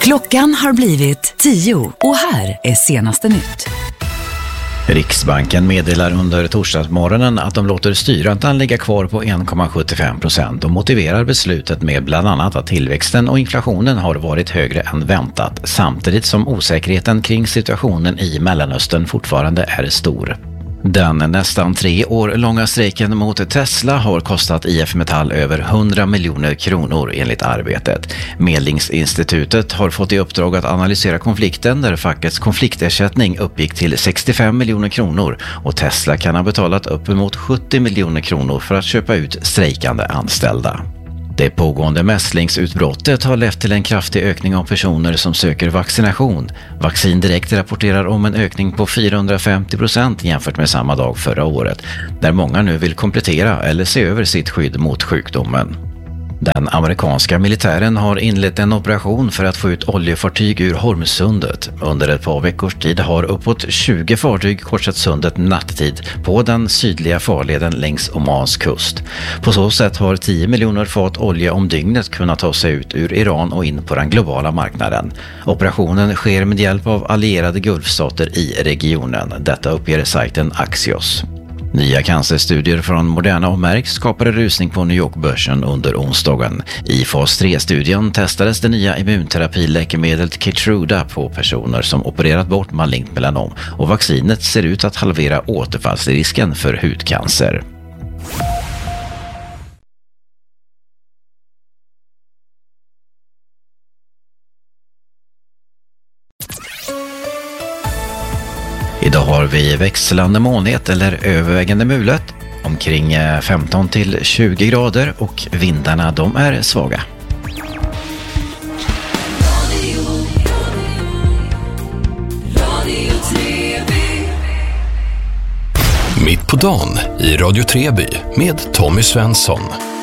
Klockan har blivit 10 och här är senaste nytt. Riksbanken meddelar under torsdagsmorgonen att de låter styrräntan ligga kvar på 1,75% och motiverar beslutet med bland annat att tillväxten och inflationen har varit högre än väntat, samtidigt som osäkerheten kring situationen i Mellanöstern fortfarande är stor. Den nästan 3 år långa strejken mot Tesla har kostat IF Metall över 100 miljoner kronor enligt Arbetet. Medlingsinstitutet har fått i uppdrag att analysera konflikten där fackets konfliktersättning uppgick till 65 miljoner kronor och Tesla kan ha betalat uppemot 70 miljoner kronor för att köpa ut strejkande anställda. Det pågående mässlingsutbrottet har lett till en kraftig ökning av personer som söker vaccination. Vaccin Direkt rapporterar om en ökning på 450% jämfört med samma dag förra året, där många nu vill komplettera eller se över sitt skydd mot sjukdomen. Den amerikanska militären har inlett en operation för att få ut oljefartyg ur Hormuzsundet. Under ett par veckors tid har uppåt 20 fartyg korsat sundet nattetid på den sydliga farleden längs Omans kust. På så sätt har 10 miljoner fat olja om dygnet kunnat ta sig ut ur Iran och in på den globala marknaden. Operationen sker med hjälp av allierade gulfstater i regionen. Detta uppger sajten Axios. Nya cancerstudier från Moderna och Merck skapade rusning på New York-börsen under onsdagen. I fas 3-studien testades det nya immunterapiläkemedlet Keytruda på personer som opererat bort malignt melanom och vaccinet ser ut att halvera återfallsrisken för hudcancer. Idag har vi växlande molnighet eller övervägande mulet, omkring 15 till 20 grader och vindarna de är svaga. Mitt på dagen i Radio Treby med Tommy Svensson.